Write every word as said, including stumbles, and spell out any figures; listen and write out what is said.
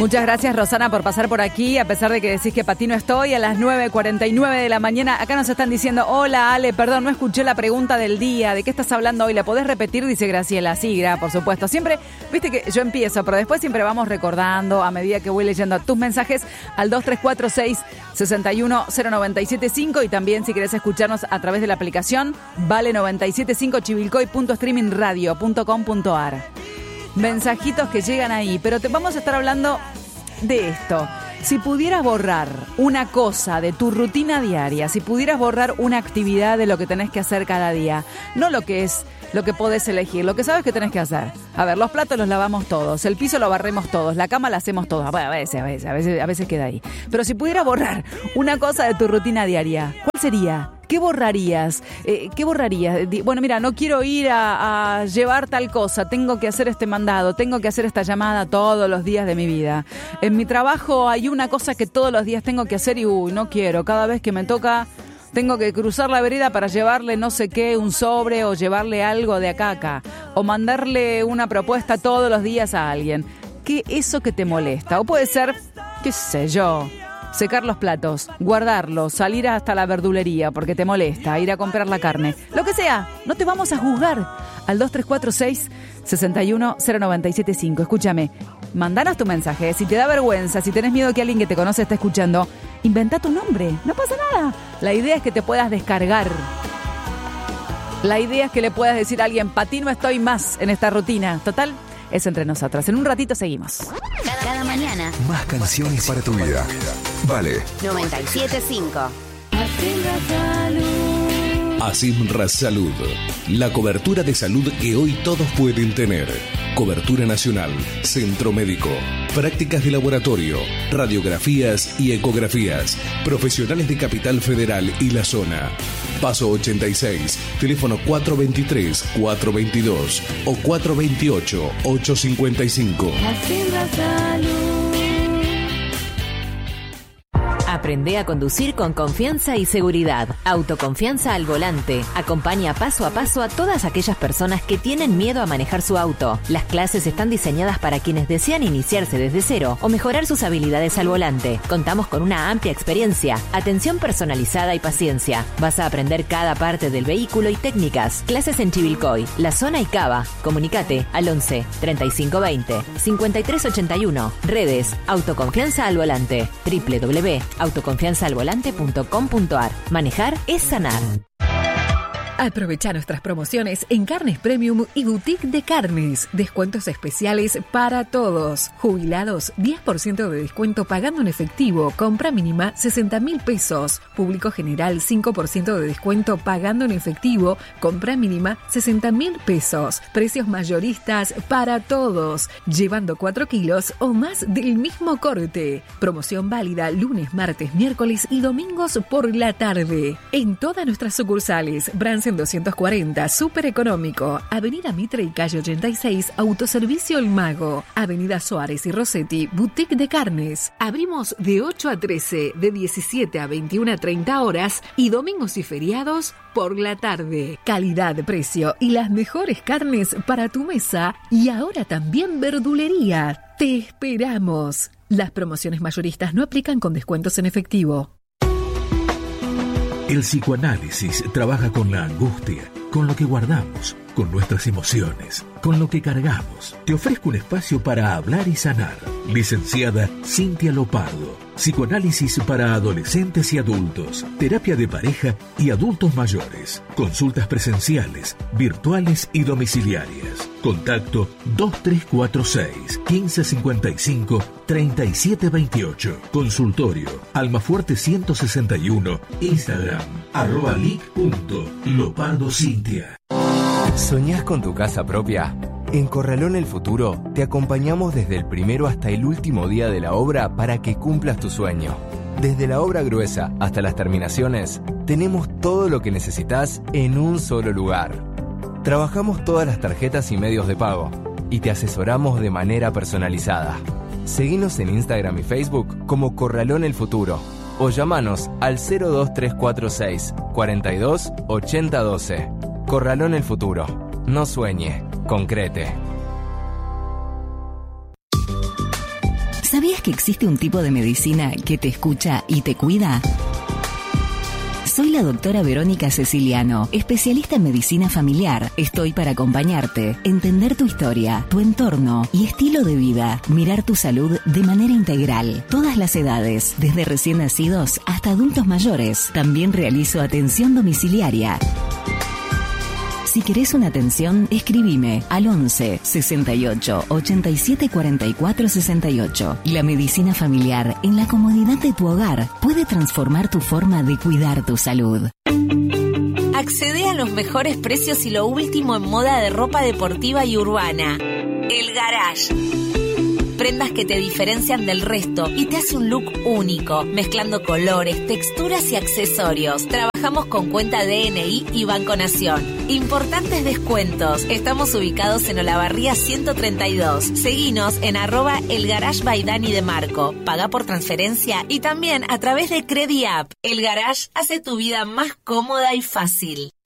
Muchas gracias, Rosana, por pasar por aquí, a pesar de que decís que para ti no estoy. A las nueve cuarenta y nueve de la mañana, acá nos están diciendo, hola Ale, perdón, no escuché la pregunta del día, ¿de qué estás hablando hoy? ¿La podés repetir? Dice Graciela. Sí, Gra, por supuesto. Siempre, viste que yo empiezo, pero después siempre vamos recordando a medida que voy leyendo tus mensajes al dos tres cuatro seis, seis uno cero nueve siete cinco, y también si querés escucharnos a través de la aplicación Vale noventa y siete punto cinco chivilcoy punto streaming radio punto com punto ar. Mensajitos que llegan ahí, pero te vamos a estar hablando de esto. Si pudieras borrar una cosa de tu rutina diaria, si pudieras borrar una actividad de lo que tenés que hacer cada día, no lo que es lo que podés elegir, lo que sabes que tenés que hacer. A ver, los platos los lavamos todos, el piso lo barremos todos, la cama la hacemos todos. Bueno, a veces, a veces, a veces, a veces queda ahí. Pero si pudieras borrar una cosa de tu rutina diaria, ¿cuál sería? ¿Qué borrarías? Eh, ¿Qué borrarías? Bueno, mira, no quiero ir a, a llevar tal cosa, tengo que hacer este mandado, tengo que hacer esta llamada todos los días de mi vida. En mi trabajo hay una cosa que todos los días tengo que hacer y uy, no quiero. Cada vez que me toca, tengo que cruzar la vereda para llevarle no sé qué, un sobre, o llevarle algo de acá a acá, o mandarle una propuesta todos los días a alguien. ¿Qué es eso que te molesta? O puede ser, qué sé yo, secar los platos, guardarlos, salir hasta la verdulería porque te molesta, ir a comprar la carne. Lo que sea, no te vamos a juzgar. Al dos tres cuatro seis, seis uno cero nueve siete cinco. Escúchame, mandanos tu mensaje. Si te da vergüenza, si tenés miedo que alguien que te conoce esté escuchando, inventa tu nombre, no pasa nada. La idea es que te puedas descargar. La idea es que le puedas decir a alguien, pa' ti no estoy más en esta rutina. Total, es entre nosotras. En un ratito seguimos. Cada, cada mañana. Más canciones para tu vida. Vale. noventa y siete punto cinco. Asimra Salud. La cobertura de salud que hoy todos pueden tener. Cobertura nacional, centro médico, prácticas de laboratorio, radiografías y ecografías. Profesionales de Capital Federal y la zona. Paso ochenta y seis, teléfono cuatro dos tres, cuatro dos dos o cuatro dos ocho, ocho cinco cinco. Asimra Salud. Aprende a conducir con confianza y seguridad. Autoconfianza al volante. Acompaña paso a paso a todas aquellas personas que tienen miedo a manejar su auto. Las clases están diseñadas para quienes desean iniciarse desde cero o mejorar sus habilidades al volante. Contamos con una amplia experiencia, atención personalizada y paciencia. Vas a aprender cada parte del vehículo y técnicas. Clases en Chivilcoy, La Zona y Cava. Comunicate al once, treinta y cinco veinte, cincuenta y tres ochenta y uno. Redes Autoconfianza al Volante. doble u doble u doble u punto autoconfianza al volante punto com punto ar. Manejar es sanar. Aprovecha nuestras promociones en Carnes Premium y Boutique de Carnes. Descuentos especiales para todos. Jubilados, diez por ciento de descuento pagando en efectivo. Compra mínima sesenta mil pesos. Público general, cinco por ciento de descuento pagando en efectivo. Compra mínima sesenta mil pesos. Precios mayoristas para todos. Llevando cuatro kilos o más del mismo corte. Promoción válida lunes, martes, miércoles y domingos por la tarde. En todas nuestras sucursales. Bransen doscientos cuarenta, súper económico. Avenida Mitre y calle ochenta y seis, Autoservicio El Mago. Avenida Suárez y Rossetti, Boutique de Carnes. Abrimos de ocho a trece, de diecisiete a veintiuna a treinta horas y domingos y feriados por la tarde. Calidad, precio y las mejores carnes para tu mesa y ahora también verdulería. Te esperamos. Las promociones mayoristas no aplican con descuentos en efectivo. El psicoanálisis trabaja con la angustia, con lo que guardamos, con nuestras emociones, con lo que cargamos. Te ofrezco un espacio para hablar y sanar. Licenciada Cintia Lopardo. Psicoanálisis para adolescentes y adultos. Terapia de pareja y adultos mayores. Consultas presenciales, virtuales y domiciliarias. Contacto dos tres cuatro seis, quince cincuenta y cinco, treinta y siete veintiocho. Consultorio Almafuerte ciento sesenta y uno. Instagram arroba lic punto lopardo cintia. ¿Soñás con tu casa propia? En Corralón El Futuro te acompañamos desde el primero hasta el último día de la obra para que cumplas tu sueño. Desde la obra gruesa hasta las terminaciones, tenemos todo lo que necesitas en un solo lugar. Trabajamos todas las tarjetas y medios de pago y te asesoramos de manera personalizada. Seguinos en Instagram y Facebook como Corralón El Futuro o llamanos al cero dos tres cuatro seis, cuarenta y dos, ochenta doce. Corralón El Futuro. No sueñe, concrete. ¿Sabías que existe un tipo de medicina que te escucha y te cuida? Soy la doctora Verónica Ceciliano, especialista en medicina familiar. Estoy para acompañarte, entender tu historia, tu entorno y estilo de vida. Mirar tu salud de manera integral. Todas las edades, desde recién nacidos hasta adultos mayores. También realizo atención domiciliaria. Si querés una atención, escribime al once, sesenta y ocho, ochenta y siete, cuarenta y cuatro, sesenta y ocho. La medicina familiar, en la comodidad de tu hogar, puede transformar tu forma de cuidar tu salud. Accede a los mejores precios y lo último en moda de ropa deportiva y urbana. El Garage. Prendas que te diferencian del resto y te hace un look único, mezclando colores, texturas y accesorios. Trabajamos con cuenta D N I y Banco Nación. Importantes descuentos. Estamos ubicados en Olavarría ciento treinta y dos. Seguinos en arroba El Garage by Dani de Marco. Paga por transferencia y también a través de Credi App. El Garage hace tu vida más cómoda y fácil.